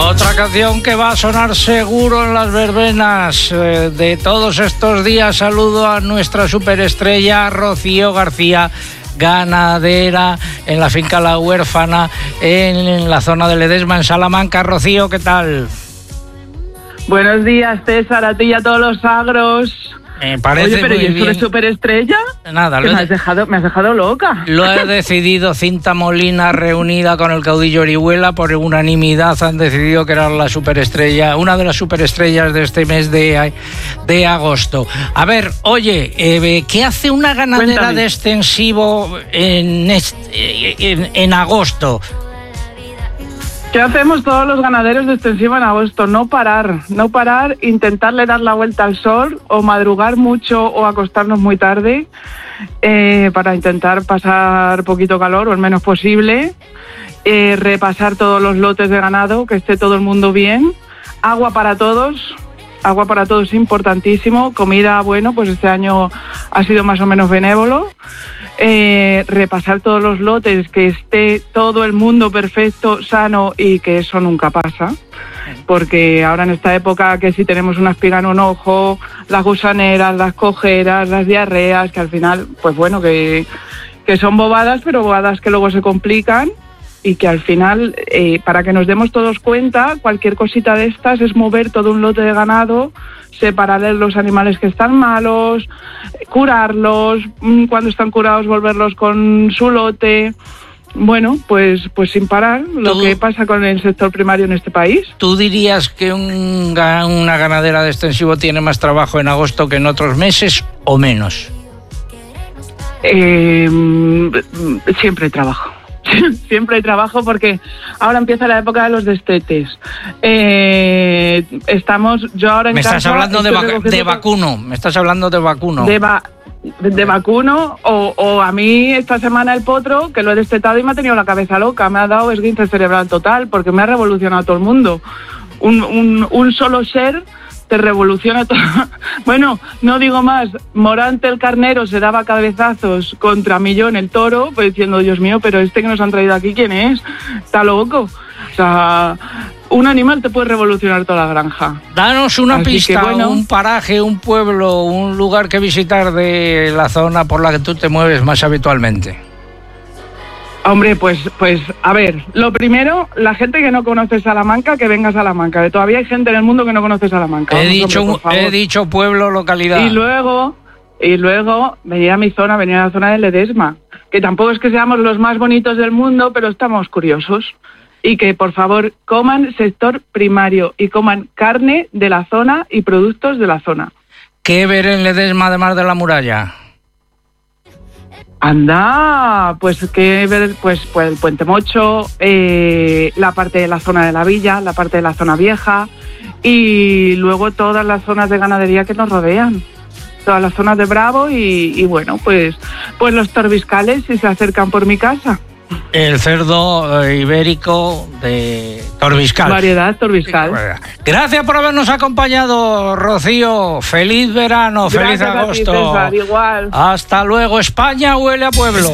Otra canción que va a sonar seguro en las verbenas de todos estos días. Saludo a nuestra superestrella Rocío García, ganadera en la finca La Huérfana, en la zona de Ledesma, en Salamanca. Rocío, ¿qué tal? Buenos días, César, a ti y a todos los agros. Me parece. Oye, pero muy ¿y eso bien. de superestrella? Nada, me has dejado loca. Lo he decidido Cinta Molina, reunida con el caudillo Orihuela. Por unanimidad han decidido que era la superestrella, una de las superestrellas de este mes de agosto. A ver, oye, ¿qué hace una ganadera Cuéntame. de extensivo en agosto? ¿Qué hacemos todos los ganaderos de extensivo en agosto? No parar, intentarle dar la vuelta al sol o madrugar mucho o acostarnos muy tarde para intentar pasar poquito calor o el menos posible, repasar todos los lotes de ganado, que esté todo el mundo bien, agua para todos importantísimo, comida, bueno, pues este año ha sido más o menos benévolo. Repasar todos los lotes, que esté todo el mundo perfecto, sano, y que eso nunca pasa, porque ahora en esta época que si tenemos una espiga en un ojo, las gusaneras, las cojeras, las diarreas, que al final, pues bueno, que son bobadas, pero bobadas que luego se complican, y que al final, para que nos demos todos cuenta, cualquier cosita de estas es mover todo un lote de ganado, separar los animales que están malos, curarlos, cuando están curados volverlos con su lote. Bueno, pues sin parar, lo que pasa con el sector primario en este país. ¿Tú dirías que una ganadera de extensivo tiene más trabajo en agosto que en otros meses o menos? Siempre hay trabajo. Siempre hay trabajo, porque ahora empieza la época de los destetes. Yo ahora en Me casa estás hablando de vacuno. Me estás hablando de vacuno. De vacuno, o a mí esta semana el potro, que lo he destetado y me ha tenido la cabeza loca, me ha dado esguince cerebral total, porque me ha revolucionado todo el mundo. Un solo ser te revoluciona todo. Bueno, no digo más. Morante el carnero se daba cabezazos contra Millón el toro, pues diciendo, Dios mío, pero este que nos han traído aquí, ¿quién es? Está loco. O sea, un animal te puede revolucionar toda la granja. Danos una Así pista, que, bueno, un paraje, un pueblo, un lugar que visitar de la zona por la que tú te mueves más habitualmente. Hombre, pues a ver, lo primero, la gente que no conoce Salamanca, que venga a Salamanca. Todavía hay gente en el mundo que no conoce Salamanca. He dicho pueblo, localidad. Y luego venir a mi zona, venir a la zona de Ledesma, que tampoco es que seamos los más bonitos del mundo, pero estamos curiosos. Y que, por favor, coman sector primario y coman carne de la zona y productos de la zona. ¿Qué ver en Ledesma además de la muralla? Anda, pues que ver, pues el Puente Mocho, la parte de la zona de la villa, la parte de la zona vieja, y luego todas las zonas de ganadería que nos rodean, todas las zonas de Bravo y bueno, pues los torbiscales, si se acercan por mi casa. El cerdo ibérico de Torbiscal. Variedad Torbiscal. Gracias por habernos acompañado, Rocío. Feliz verano, Gracias, feliz agosto. a ti, César, igual. Hasta luego. España huele a pueblo.